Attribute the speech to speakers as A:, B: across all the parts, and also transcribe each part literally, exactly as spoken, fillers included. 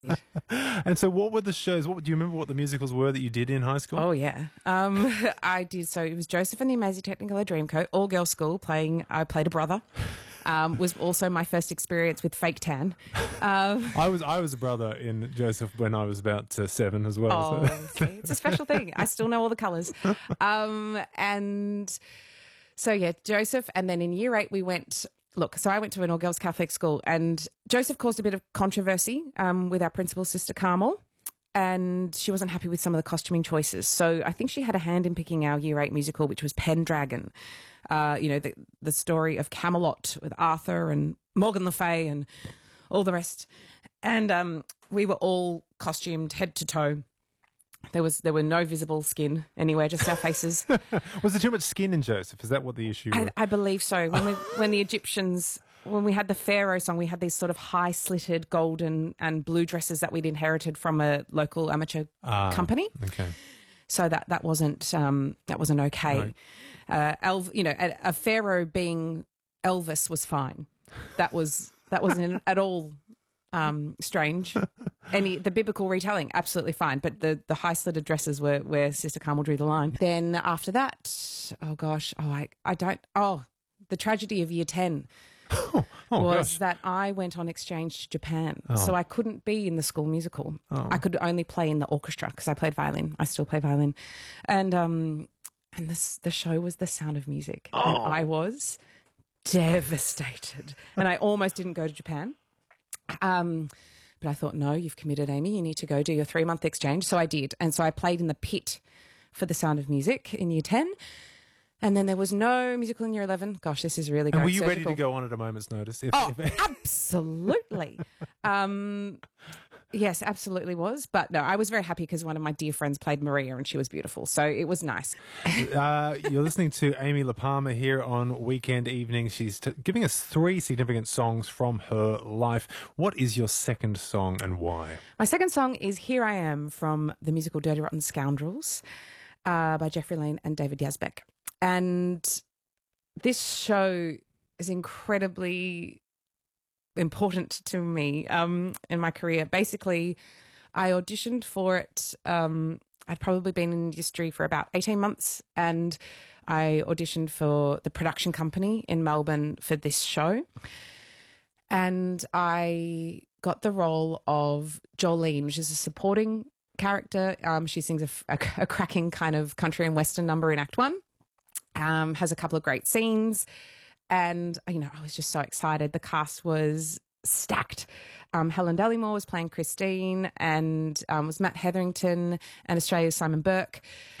A: And so what were the shows? What do you remember what the musicals were that you did in high school?
B: Oh, yeah. Um, I did. So it was Joseph and the Amazing Technicolor Dreamcoat, all girls school, playing, I played a brother. Um, was also my first experience with fake tan. Um,
A: I was I was a brother in Joseph when I was about uh, seven as well.
B: oh,
A: So.
B: see, it's a special thing. I still know all the colours. Um, and so, yeah, Joseph. And then in year eight, we went, look, so I went to an all-girls Catholic school, and Joseph caused a bit of controversy um, with our principal, Sister Carmel. And she wasn't happy with some of the costuming choices. So I think she had a hand in picking our year eight musical, which was Pendragon. Uh, you know, the, the story of Camelot with Arthur and Morgan Le Fay and all the rest. And um, we were all costumed head to toe. There was there were no visible skin anywhere, just our faces.
A: Was there too much skin in Joseph? Is that what the issue was?
B: I, I believe so. When, we, when the Egyptians... When we had the Pharaoh song, we had these sort of high-slitted golden and blue dresses that we'd inherited from a local amateur
A: ah,
B: company.
A: Okay.
B: So that that wasn't um, that wasn't okay.
A: Right.
B: Uh, Elv, you know, a, a Pharaoh being Elvis was fine. That was that wasn't at all um, strange. Any the biblical retelling, absolutely fine. But the the high-slitted dresses were where Sister Carmel drew the line. Then after that, oh gosh, oh I I don't oh the tragedy of year ten.
A: Oh, oh,
B: was
A: gosh.
B: that I went on exchange to Japan.
A: Oh.
B: So I couldn't be in the school musical.
A: Oh.
B: I could only play in the orchestra because I played violin. I still play violin. And um, and this, the show was The Sound of Music.
A: Oh.
B: And I was devastated. And I almost didn't go to Japan. Um, but I thought, no, you've committed, Amy. You need to go do your three-month exchange. So I did. And so I played in the pit for The Sound of Music in year ten. And then there was no musical in year eleven. Gosh, this is really great.
A: And were you ready
B: surgical.
A: to go on at a moment's notice? If,
B: Oh,
A: if...
B: absolutely. um, yes, absolutely was. But no, I was very happy because one of my dear friends played Maria and she was beautiful. So it was nice.
A: uh, you're listening to Amy LaPalmer here on Weekend Evening. She's t- giving us three significant songs from her life. What is your second song and why?
B: My second song is Here I Am from the musical Dirty Rotten Scoundrels uh, by Jeffrey Lane and David Yazbek. And this show is incredibly important to me um, in my career. Basically, I auditioned for it. Um, I'd probably been in the industry for about eighteen months, and I auditioned for the production company in Melbourne for this show. And I got the role of Jolene, which is a supporting character. Um, she sings a, a, a cracking kind of country and western number in Act One. Um, has a couple of great scenes, and you know I was just so excited. The cast was stacked. Um, Helen Dallimore was playing Christine, and um, was Matt Hetherington and Australia's Simon Burke.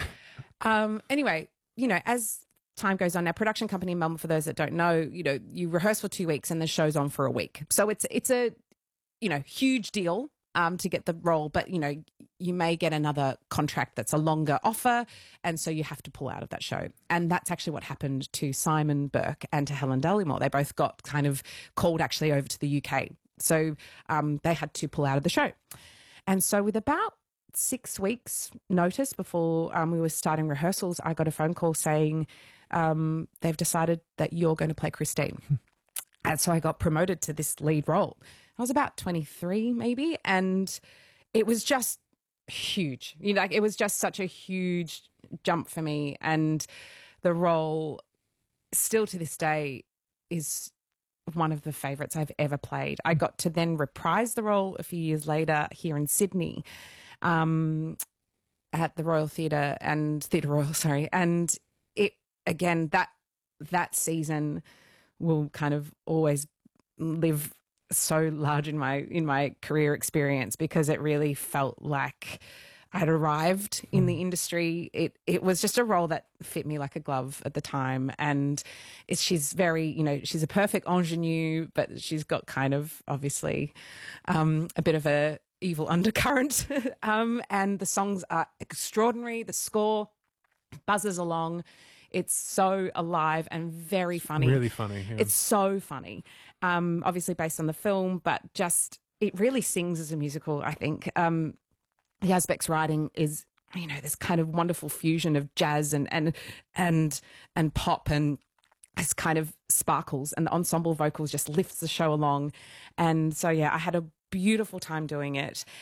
B: Um, anyway, you know as time goes on, our production company in Melbourne, for those that don't know, you know you rehearse for two weeks and the show's on for a week, so it's it's a you know huge deal. Um, to get the role, but you know, you may get another contract that's a longer offer, and so you have to pull out of that show. And that's actually what happened to Simon Burke and to Helen Dallimore. They both got kind of called actually over to the U K, so um, they had to pull out of the show. And so, with about six weeks' notice before um, we were starting rehearsals, I got a phone call saying um, they've decided that you're going to play Christine. And so I got promoted to this lead role. I was about twenty-three maybe, and it was just huge. You know, like it was just such a huge jump for me, and the role still to this day is one of the favourites I've ever played. I got to then reprise the role a few years later here in Sydney um, at the Royal Theatre and Theatre Royal, sorry, and it again that that season will kind of always live so large in my in my career experience because it really felt like I'd arrived in the industry. It it was just a role that fit me like a glove at the time, and it's, she's very, you know, she's a perfect ingenue, but she's got kind of obviously um, a bit of a evil undercurrent. um, and the songs are extraordinary. The score buzzes along. It's so alive and very funny.
A: Really funny. Yeah.
B: It's so funny. Um, obviously based on the film, but just it really sings as a musical, I think. Um, Yazbek's writing is, you know, this kind of wonderful fusion of jazz and and and and pop, and this kind of sparkles, and the ensemble vocals just lifts the show along. And so, yeah, I had a beautiful time doing it.